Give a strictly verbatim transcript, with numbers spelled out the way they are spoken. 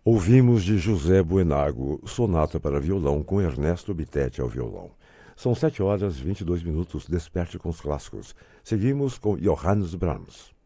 Ouvimos de José Buenago, sonata para violão com Ernesto Bittetti ao violão. São sete horas e vinte e dois minutos, desperte com os clássicos. Seguimos com Johannes Brahms.